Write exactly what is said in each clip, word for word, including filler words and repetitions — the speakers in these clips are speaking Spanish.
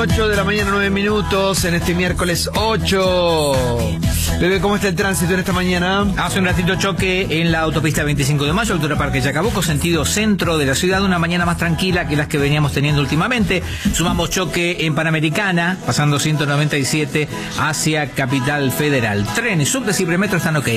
ocho de la mañana, nueve minutos, en este miércoles ocho. Bebé, ¿cómo está el tránsito en esta mañana? Hace un ratito choque en la autopista veinticinco de mayo, altura Parque Chacabuco, sentido centro de la ciudad, una mañana más tranquila que las que veníamos teniendo últimamente. Sumamos choque en Panamericana, pasando ciento noventa y siete hacia Capital Federal. Trenes, subtes y premetro están ok.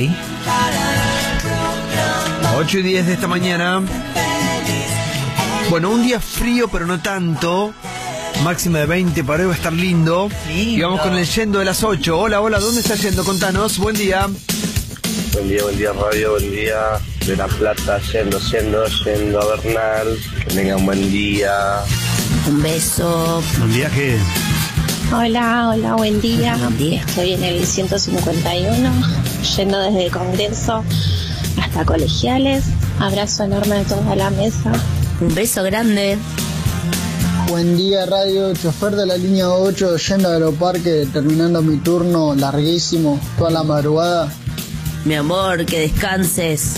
ocho y diez de esta mañana. Bueno, un día frío, pero no tanto. Máxima de veinte, para hoy va a estar lindo. lindo. Y vamos con el yendo de las ocho. Hola, hola, ¿dónde está yendo? Contanos, buen día. Buen día, buen día, radio, buen día. De La Plata, yendo, yendo, yendo a Bernal. Que tengan un buen día. Un beso. Buen viaje. Hola, hola, buen día. Buen día. Estoy en el ciento cincuenta y uno, yendo desde Congreso hasta Colegiales. Abrazo enorme de toda la mesa. Un beso grande. Buen día, radio, chofer de la línea ocho, yendo a Aeroparque, terminando mi turno larguísimo, toda la madrugada. Mi amor, que descanses.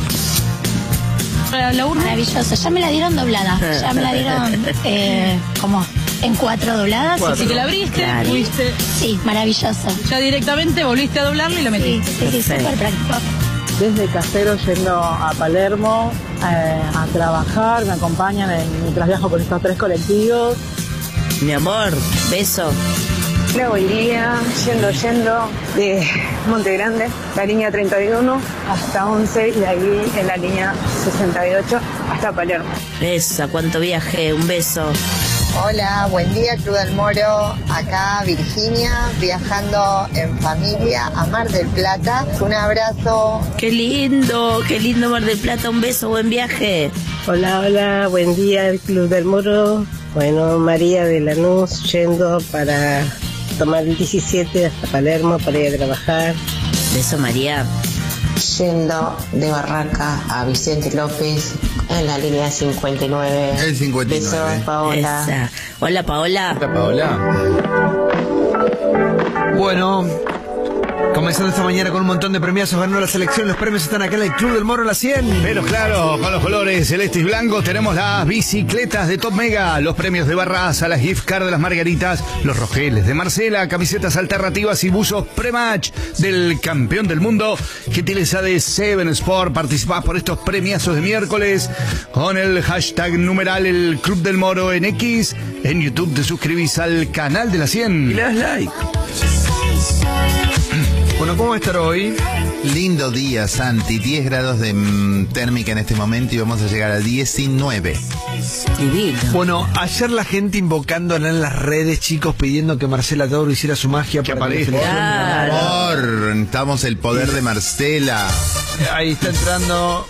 Maravilloso, ya me la dieron doblada, ya me la dieron eh, como en cuatro dobladas. Cuatro. Así que la abriste, Claro. fuiste, Sí, maravilloso. ya directamente volviste a doblarla y lo Sí, metiste. sí, sí, súper práctico. Desde Castero yendo a Palermo eh, a trabajar, me acompañan en, mientras viajo con estos tres colectivos. Mi amor, beso. Hola, buen día, yendo, yendo de Monte Grande, la línea treinta y uno hasta once y de ahí en la línea sesenta y ocho hasta Palermo. Esa, cuánto viaje, un beso. Hola, buen día, Club del Moro, acá Virginia, viajando en familia a Mar del Plata. Un abrazo. Qué lindo, qué lindo Mar del Plata, un beso, buen viaje. Hola, hola, buen día, el Club del Moro. Bueno, María de Lanús, yendo para tomar el diecisiete hasta Palermo para ir a trabajar. Beso, María. Yendo de Barranca a Vicente López en la línea cincuenta y nueve. El cincuenta y nueve. Besos, Paola. Esa. Hola, Paola. Hola, Paola. Bueno, comenzando esta mañana con un montón de premiazos, ganó la selección, los premios están acá en el Club del Moro, la cien. Pero claro, con los colores celestes y blancos tenemos las bicicletas de Top Mega, los premios de Barraza, las gift card de las Margaritas, los rogeles de Marcela, camisetas alternativas y buzos pre-match del campeón del mundo. Gentileza de Seven Sport. Participás por estos premiazos de miércoles con el hashtag numeral el Club del Moro en X. En YouTube te suscribís al canal de la cien. Y le das like. Bueno, ¿cómo va a estar hoy? Lindo día, Santi. diez grados de mm, térmica en este momento y vamos a llegar a diecinueve. Divino. Bueno, ayer la gente invocándola en las redes, chicos, pidiendo que Marcela Tauro hiciera su magia Que para aparezca. que la selección- Claro. Amor, necesitamos el poder de Marcela. Ahí está entrando.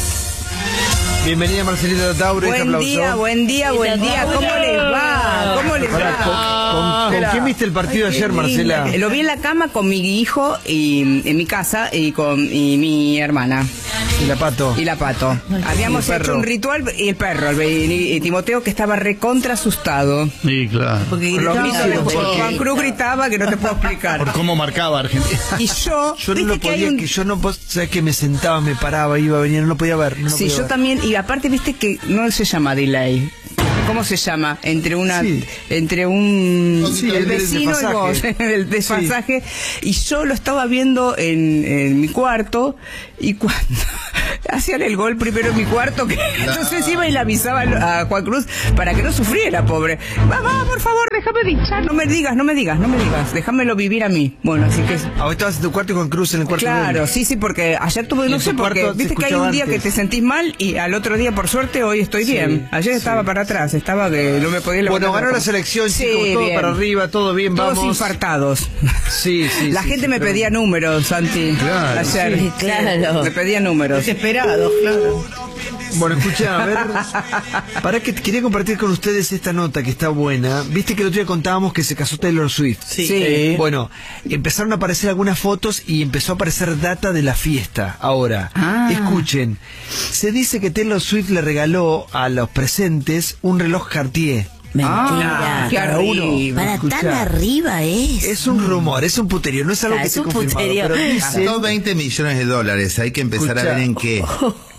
Bienvenida, Marcelita Tauro. este Buen aplauso. día, buen día, buen día. ¿Cómo les va? ¿Cómo les Pará, ¿Con, va? con- con quién viste el partido ayer, Marcela? Lo vi en la cama con mi hijo y en mi casa y con y mi hermana. Y la Pato. Y la Pato. Habíamos Y el hecho perro. un ritual y el perro, el, y- y Timoteo que estaba recontra asustado. Sí, claro. Porque Por los gritaba, gritos de porque- Juan Cruz gritaba que no te puedo Por explicar. cómo marcaba Argentina. Y yo, Yo no viste lo que hay podía, un... que yo no, pos- sabes que me sentaba, me paraba, iba a venir, no lo podía ver. No lo Sí, podía yo ver. también, y aparte viste que no se llama delay. ¿Cómo se llama? Entre una, Sí. entre un Sí, el el vecino y vos, desfasaje. el desfasaje. Y yo lo estaba viendo en, en mi cuarto y cuando hacían el gol primero en mi cuarto, que entonces iba y le avisaba a Juan Cruz para que no sufriera, pobre. Mamá, por favor, déjame dichar. No me digas, no me digas, no me digas. Déjamelo vivir a mí. Bueno, así que... Ah, vos estabas en tu cuarto y con Cruz en el cuarto de Claro, él. sí, sí, porque ayer tuve, Y no en sé tu por qué, cuarto se viste que hay un escuchaba día que antes. te sentís mal y al otro día, por suerte, hoy estoy Sí, bien. Ayer sí. estaba para atrás, estaba que no me podía levantar. Bueno, ganó la selección, Sí, chicos, todo bien. para arriba, todo bien, Todos vamos. infartados. Sí, sí. La sí, gente sí, me pero- pedía números, Santi. Claro. Ayer. Sí, claro. Me pedía números. Desesperados, claro. Bueno, escuchá, a ver, para que quería compartir con ustedes esta nota que está buena. Viste que el otro día contábamos que se casó Taylor Swift. Sí. Sí. Bueno, empezaron a aparecer algunas fotos y empezó a aparecer data de la fiesta. Ahora, Ah. escuchen, se dice que Taylor Swift le regaló a los presentes un reloj Cartier. Mentira. Ah, qué Cada uno. arriba. Para Escuchá. tan arriba es. Es un rumor, es un puterío, no es algo Ah, que es esté un confirmado, puterío. pero dicen- Gastó veinte millones de dólares. Hay que empezar Escuchá. a ver en qué.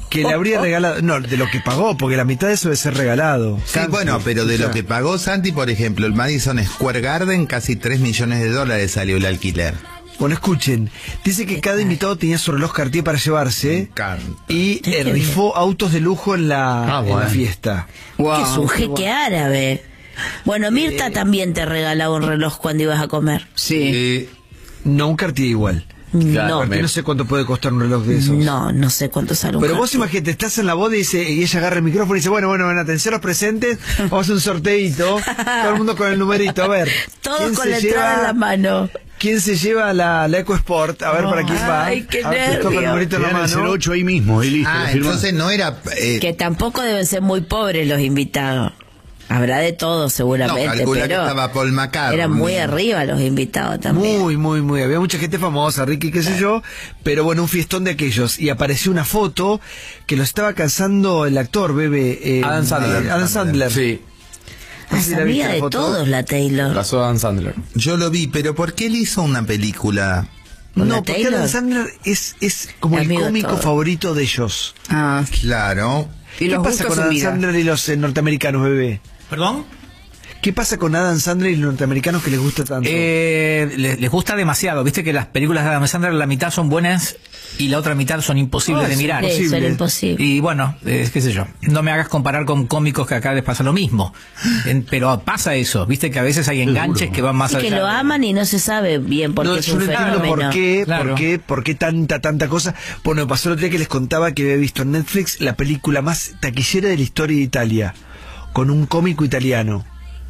que le habría regalado, no, de lo que pagó, porque la mitad de eso debe ser regalado. Sí, Santi, bueno, pero de o sea, lo que pagó Santi, por ejemplo, el Madison Square Garden, casi tres millones de dólares salió el alquiler. Bueno, escuchen, dice que cada invitado tenía su reloj Cartier para llevarse y eh, rifó autos de lujo en la, Ah, en bueno. la fiesta. Que es un jeque árabe. Bueno, Mirta Eh, también te regalaba un reloj cuando ibas a comer. Sí. Eh, No, un Cartier igual. No. Cartier no sé cuánto puede costar un reloj de esos. No, no sé cuánto sale un Pero vos Cartier. imagínate, estás en la boda y, dice, y ella agarra el micrófono y dice, bueno, bueno, bueno, atención a los presentes, vamos a hacer un sorteito, todo el mundo con el numerito, a ver. Todos ¿quién con se la entrada en la mano. ¿Quién se lleva la, la EcoSport? A ver para quién va. Ay, qué A ver, te toca el nervio. numerito en la Te dan el mano. cero ocho ahí mismo y listo. ah, lo firmás. entonces no era... eh, Que tampoco deben ser muy pobres los invitados. Habrá de todo no, seguramente, calcula que pero estaba Paul McCartney. eran muy arriba los invitados también. Muy, muy, muy. Había mucha gente famosa, Ricky, qué sé yo, pero bueno, un fiestón de aquellos. Y apareció una foto que lo estaba calzando el actor, bebé. Eh, Adam Sandler. eh, Adam Sandler. Sí, No sé Es si la viste amiga la de foto. todos la Taylor. pasó Adam Sandler. Yo lo vi, pero ¿por qué él hizo una película? No, ¿La porque Taylor? Adam Sandler es, es como el Amigo de cómico todos. favorito de ellos. Ah, Claro. y ¿Qué los pasa gustos con en Adam vida. Sandler y los eh, norteamericanos, bebé? ¿Perdón? ¿Qué pasa con Adam Sandler y los norteamericanos que les gusta tanto? Eh, les, les gusta demasiado. Viste que las películas de Adam Sandler, la mitad son buenas y la otra mitad son imposibles Ah, de es mirar. Sí, imposible. son imposibles. Y bueno, eh, qué sé yo. No me hagas comparar con cómicos que acá les pasa lo mismo. En- pero pasa eso. Viste que a veces hay enganches que van más Sí, allá. que lo de- aman y no se sabe bien por No, qué es yo un no entiendo fenómeno. por qué, Claro. por qué, por qué tanta, tanta cosa. Bueno, me pasó el otro día que les contaba que había visto en Netflix la película más taquillera de la historia de Italia, con un cómico italiano.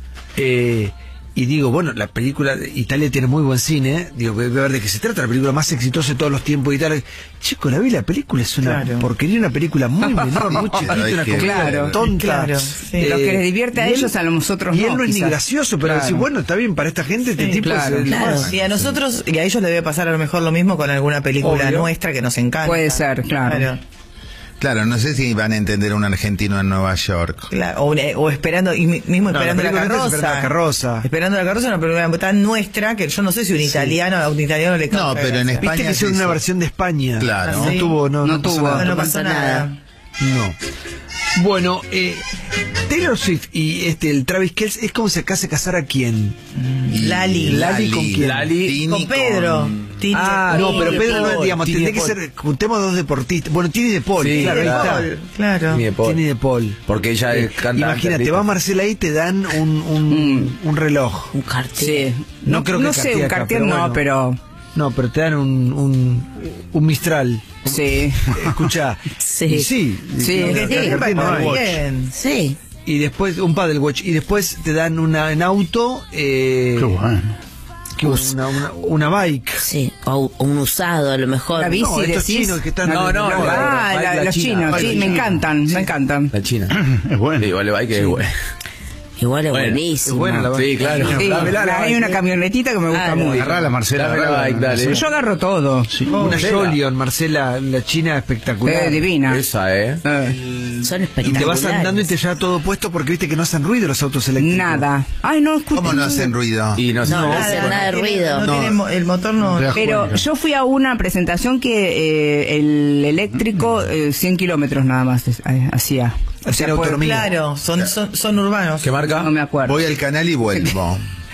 Eh, y digo, bueno, la película, Italia tiene muy buen cine, digo, voy a ver de qué se trata, la película más exitosa de todos los tiempos de Italia. Chico, la vi, la película es una Claro. porquería, una película muy menor, muy chiquita, Claro, una es que- comedia Claro, tonta. claro, sí. Lo que les divierte a y él- ellos, a nosotros Y él no, no es ni quizás. gracioso, pero Claro. decir, bueno, está bien, para esta gente este Sí, tipo claro, es el claro. más. Y a nosotros, y a ellos les debe pasar a lo mejor lo mismo con alguna película Obvio. nuestra que nos encanta. Puede ser, claro. Claro, no sé si van a entender un argentino en Nueva York. Claro, o, una- o esperando, y mi- mismo No, esperando la la, película carroza. es Esperando la carroza. Esperando la carroza es una película tan nuestra que yo no sé si un italiano a un italiano le No, causa pero en gracia. España Viste que hicieron se una hizo. versión de España. Claro. No Sí. tuvo, no, No no pasó tuvo. nada. No, no pasó pasa nada. No. Bueno, eh, Taylor Swift y este el Travis Kelce es como si acá se casara quién. Y Lali. Lali con quién. Lali Tini Con Pedro. con- Tini Ah, de no, Paul. pero Tini Pedro de no, Paul. digamos, Tini tendría de que Paul. ser, juntemos dos deportistas. Bueno, Tini de Paul, Sí, claro, ahí claro. está. Paul, Claro. Ni de Paul. Tini de Paul. Porque ella Eh, es cantante. Imagínate, artista. va Marcela ahí y te dan un, un, un reloj. Un Cartier. Sí. No No, creo que no sé, Cartier un acá, Cartier pero no, bueno. pero No, pero te dan un, un, un Mistral. sí. Escucha. Sí. Y sí. Sí, y- que y- Bien, no hay. bien. Sí. Y después un paddle watch. Y después te dan una en auto. Eh, Qué bueno. que una, una, una bike. Sí, o un usado a lo mejor. La bici, No, estos decís. chinos que están- No, no, Ah, la- la- la los China. chinos, Ay, sí, la me China. encantan, me encantan. La China. Es bueno. Sí, vale, bike es bueno. Igual es Bueno, buenísimo. es buena la Sí, claro. Sí, Dámela, la hay bike. una camionetita que me gusta Ah, mucho. Agarrala, Marcela. Dame la agarrala. bike, dale. Yo agarro todo. Sí. Una Marcela. Jolion, Marcela, la china espectacular. Eh, divina. Esa, ¿eh? Eh, Son Y espectaculares. te vas andando y te lleva todo puesto porque viste que no hacen ruido los autos eléctricos. nada. Ay, no, escucha. ¿Cómo no hacen ruido? Y no sé. No, no Nada, hace no nada de tiene- ruido. No, No. tiene mo- el motor no. Te das Pero cuenta. yo fui a una presentación que eh, el eléctrico eh, cien kilómetros nada más es- eh, hacía. O Hacer puede- autonomía. Claro, son, son, son urbanos. ¿Qué marca? No me acuerdo. Voy al canal y vuelvo.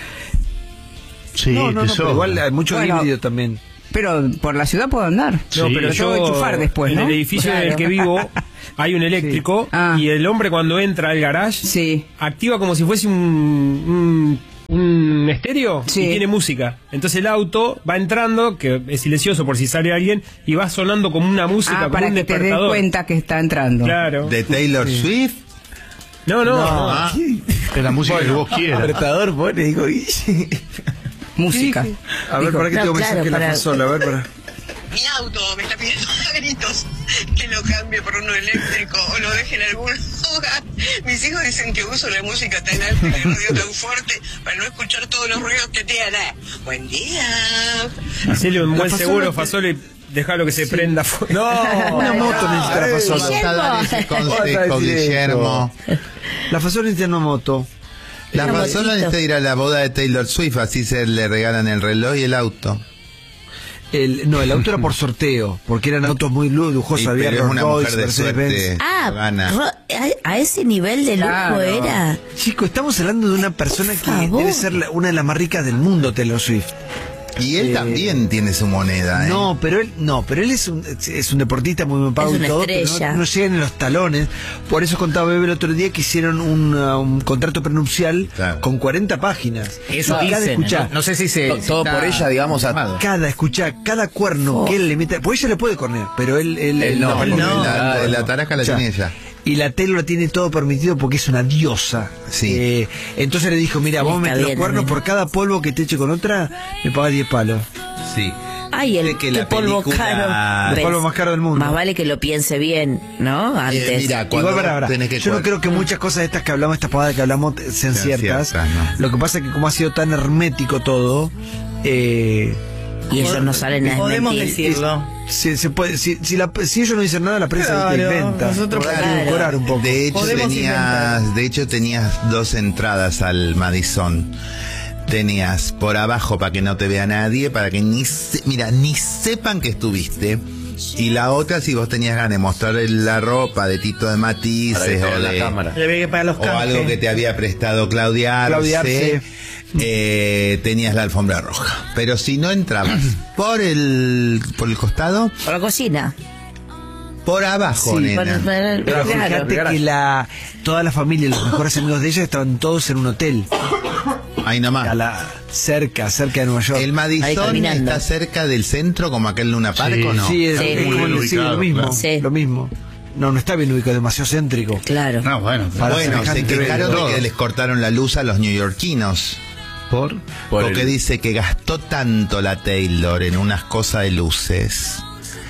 Sí, No, no, te no, pero sobra. igual hay mucho Bueno. híbrido también. Pero por la ciudad puedo andar. Sí. No, pero yo tengo que enchufar después, en ¿no? el edificio en el Claro. que vivo hay un eléctrico Sí. Ah. y el hombre cuando entra al garage Sí. activa como si fuese un, un, un estéreo Sí. y tiene música. Entonces el auto va entrando, que es silencioso por si sale alguien, y va sonando como una música, Ah, como para un que te des despertador. cuenta que está entrando. Claro. ¿De Taylor Swift? No, no, No. no. Ah, Es la música que vos quieras. Despertador pone, digo, Guille. Música. A ver, Dijo. para que No, tengo claro, mensaje de la para- fasola, a ver, para. Mi auto me está pidiendo a gritos que lo cambie por uno eléctrico o lo deje en algún lugar. Mis hijos dicen que uso la música tan alta y la radio tan fuerte para no escuchar todos los ruidos que tiene. Buen día. Hacele un La buen fasola seguro, te- Fasole, y dejalo que se prenda fuego. No. Una moto necesita la vamos fasola. a dar ese Vas a consejo, decir Guillermo. La fasola necesita una moto. La Una persona motito. necesita ir a la boda de Taylor Swift, así se le regalan el reloj y el auto. El, no, el auto era por sorteo, porque eran autos muy lujosos, Sí, había pero es Rolls una Royce, mujer de Mercedes suerte. Benz. Ah, Gana. ro- a, a ese nivel de lujo Claro. era. Chico, estamos hablando de una persona que favor. debe ser la- una de las más ricas del mundo, Taylor Swift. Y él Eh, también tiene su moneda, ¿eh? No, pero él, no, pero él es un, es un deportista muy pago Es y una todo, pero estrella. no, no llegan en los talones. Por eso contaba Bebe el otro día que hicieron un, uh, un contrato prenupcial Claro. con cuarenta páginas. Eso cada dicen, escuchá, no, no sé si se... To- todo está por ella, digamos, a- confirmado. cada escuchá, cada cuerno que él le mete, pues ella le puede cornear, pero él, él, Él no, él él La, no. la- la tarasca la Ya. tiene ella. Y la Taylor tiene todo permitido porque es una diosa. Sí. Eh, entonces le dijo, mira, Sí, vos me está metés los bien, cuernos está por cada polvo que te eche con otra, me pagas diez palos. Sí. Ay, el De que qué la polvo película- caro. El Ves, polvo más caro del mundo. Más vale que lo piense bien, ¿no? Antes. Eh, mira, cuando Igual, para, para, tenés que yo no cuad- creo que muchas cosas de estas que hablamos, estas pavadas que hablamos, eh, sean Sean ciertas. ciertas, no. Lo que pasa es que como ha sido tan hermético todo, eh, Y ellos no salen a Podemos desmentir. decirlo. si, se puede, si, si, la- si ellos no dicen nada, la prensa Claro, te inventa. nosotros Hay que podemos- decorar un poco. De hecho Podemos tenías, de hecho tenías dos entradas al Madison. Tenías por abajo para que no te vea nadie, para que ni se- mira, ni sepan que estuviste. Y la otra si vos tenías ganas de mostrar la ropa de Tito de Matices Para que o vean la de cámara. Le ve que para los o algo que te había prestado Claudia Arce, Claudia Arce. eh, tenías la alfombra roja. Pero si no entrabas por el por el costado, Por la cocina. por abajo, Sí, nena. Por- por- Pero claro. fíjate que la, toda la familia, los mejores amigos de ella estaban todos en un hotel. Ahí nomás. A la, cerca, cerca de Nueva York. El Ahí Madison caminando. está cerca del centro como aquel Luna Park, Sí, ¿o no? Sí, es, Sí. es Muy como bien el- sí, ubicado, lo mismo. claro. Sí. Lo mismo. No, no está bien ubicado, demasiado céntrico. Claro. No, bueno. Para Bueno, se semejante quejaron evento. de que les cortaron la luz a los neoyorquinos. ¿Por? Por Porque el- dice que gastó tanto la Taylor en unas cosas de luces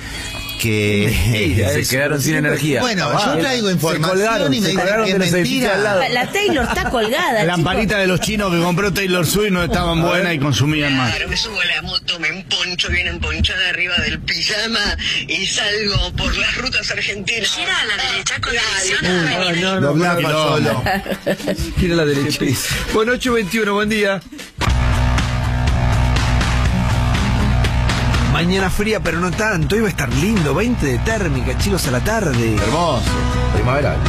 que Se quedaron sin energía. Bueno, Ah, yo traigo se información colgaron, y me se dicen colgaron que de es los edificios al lado. mentira. La Taylor está colgada. La chicos. lamparita de los chinos que compró Taylor Swift no estaban buenas y consumían más. Claro, me subo a la moto, me emponcho bien emponchada arriba del pijama y salgo por las rutas argentinas. Gira a la derecha con dirección No, no, no. Doblá, no, Paolo. Gira a la derecha. Bueno, ocho veintiuno, buen día. Mañana fría, pero no tanto. Iba a estar lindo. veinte de térmica, chicos, a la tarde. Hermoso. Primaveral.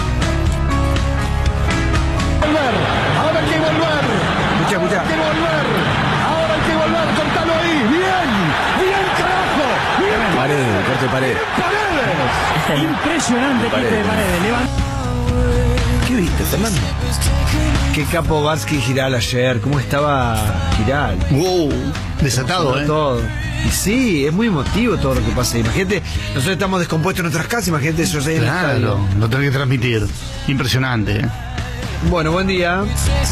Ahora hay que volver. Escucha, escucha. Hay que volver. Ahora hay que volver. Cortalo ahí. Bien. Bien, carajo. Bien. Paredes, corte de pared. Paredes. Impresionante quite de Paredes. Levanta. ¿Qué viste, Fernando? Qué capo Barsky y Giral ayer. ¿Cómo estaba Giral? Wow. Desatado, ¿eh? Todo. Y sí, es muy emotivo todo lo que pasa. Imagínate, nosotros estamos descompuestos en nuestras casas. Imagínate eso ahí en el Claro, estadio. lo tenés que transmitir. Impresionante, ¿eh? Bueno, buen día.